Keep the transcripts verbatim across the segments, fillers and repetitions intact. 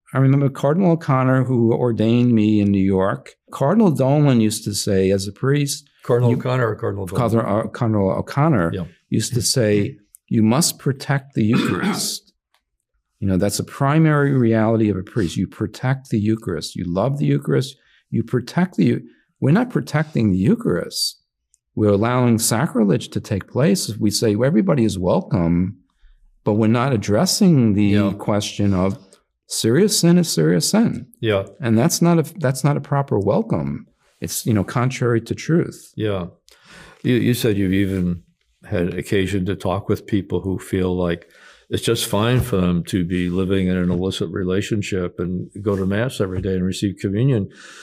I remember Cardinal O'Connor, who ordained me in New York. Cardinal Dolan used to say, as a priest, Cardinal you, O'Connor or Cardinal Dolan? Cardinal, Cardinal O'Connor yeah. used to say, you must protect the Eucharist. You know, that's a primary reality of a priest. You protect the Eucharist. You love the Eucharist. You protect the. We're not protecting the Eucharist. We're allowing sacrilege to take place. We say everybody is welcome, but we're not addressing the yeah. question of serious sin is serious sin. Yeah. And that's not a that's not a proper welcome. It's, you know, contrary to truth. Yeah. You, you said you've even had occasion to talk with people who feel like it's just fine for them to be living in an illicit relationship and go to Mass every day and receive communion.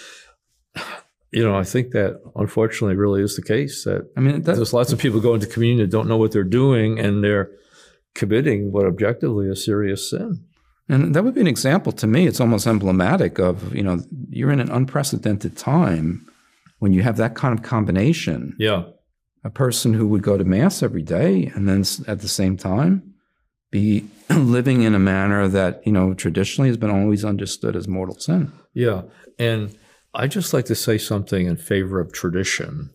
You know, I think that unfortunately really is the case. That I mean, that, there's lots of people going to communion that don't know what they're doing, and they're committing what objectively is serious sin. And that would be an example to me. It's almost emblematic of, you know, you're in an unprecedented time when you have that kind of combination. Yeah. A person who would go to Mass every day and then at the same time be living in a manner that, you know, traditionally has been always understood as mortal sin. Yeah. And I'd just like to say something in favor of tradition.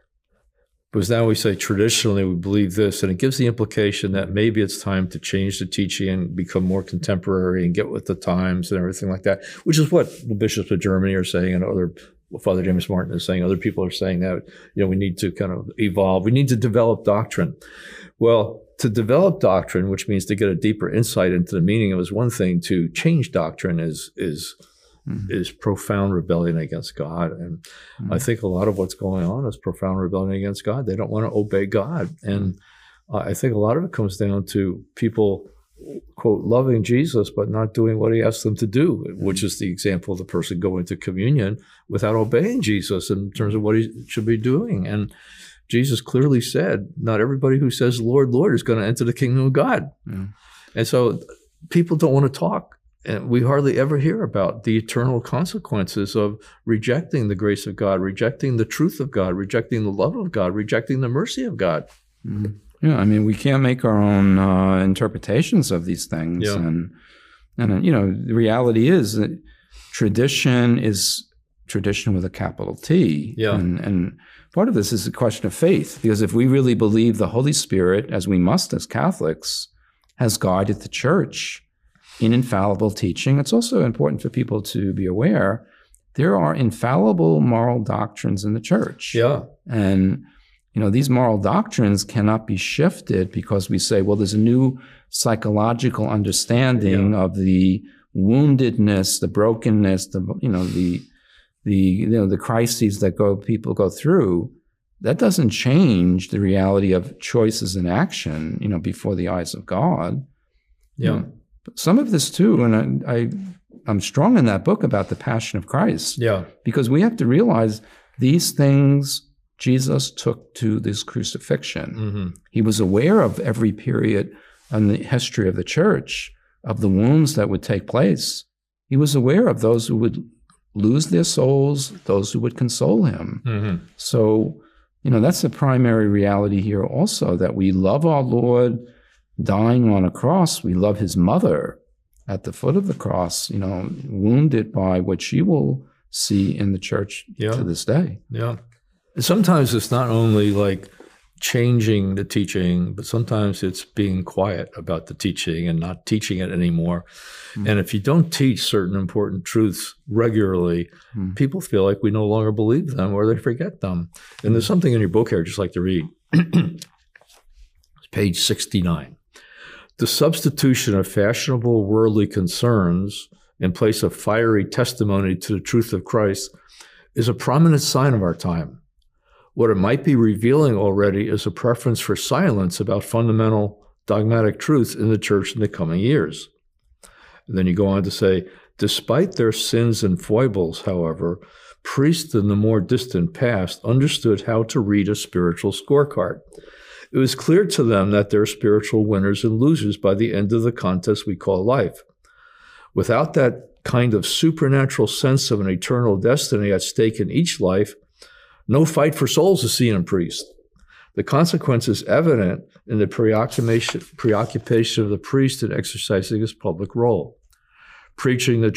Because now we say traditionally we believe this, and it gives the implication that maybe it's time to change the teaching and become more contemporary and get with the times and everything like that, which is what the bishops of Germany are saying, and other Father James Martin is saying. Other people are saying that, you know, we need to kind of evolve. We need to develop doctrine. Well, to develop doctrine, which means to get a deeper insight into the meaning of, is one thing. To change doctrine is is mm-hmm. is profound rebellion against God. And mm-hmm. I think a lot of what's going on is profound rebellion against God. They don't want to obey God. And uh, I think a lot of it comes down to people, quote, loving Jesus, but not doing what he asks them to do, which is the example of the person going to communion without obeying Jesus in terms of what he should be doing. And Jesus clearly said, not everybody who says, Lord, Lord, is going to enter the kingdom of God. Mm. And so people don't want to talk. And we hardly ever hear about the eternal consequences of rejecting the grace of God, rejecting the truth of God, rejecting the love of God, rejecting the mercy of God. Mm. Yeah, I mean, we can't make our own uh, interpretations of these things. Yeah. And, and, you know, the reality is that tradition is tradition with a capital T. Yeah. And, and part of this is a question of faith, because if we really believe the Holy Spirit, as we must as Catholics, has guided the Church in infallible teaching, it's also important for people to be aware there are infallible moral doctrines in the Church. Yeah. And you know, these moral doctrines cannot be shifted because we say, well, there's a new psychological understanding yeah. of the woundedness, the brokenness, the you know, the the you know, the crises that go people go through. That doesn't change the reality of choices and action, you know, before the eyes of God. Yeah. You know, some of this too, and I, I I'm strong in that book about the Passion of Christ. Yeah. Because we have to realize these things Jesus took to this crucifixion. Mm-hmm. He was aware of every period in the history of the Church, of the wounds that would take place. He was aware of those who would lose their souls, those who would console him. Mm-hmm. So, you know, that's the primary reality here also, that we love our Lord dying on a cross. We love his mother at the foot of the cross, you know, wounded by what she will see in the Church yeah. to this day. Yeah. Sometimes it's not only like changing the teaching, but sometimes it's being quiet about the teaching and not teaching it anymore. Mm. And if you don't teach certain important truths regularly, mm. people feel like we no longer believe them or they forget them. And there's something in your book here I'd just like to read. It's page sixty-nine. The substitution of fashionable worldly concerns in place of fiery testimony to the truth of Christ is a prominent sign of our time. What it might be revealing already is a preference for silence about fundamental dogmatic truths in the Church in the coming years. And then you go on to say, despite their sins and foibles, however, priests in the more distant past understood how to read a spiritual scorecard. It was clear to them that they're spiritual winners and losers by the end of the contest we call life. Without that kind of supernatural sense of an eternal destiny at stake in each life, no fight for souls is seen in priests. The consequence is evident in the preoccupation, preoccupation of the priest in exercising his public role. Preaching the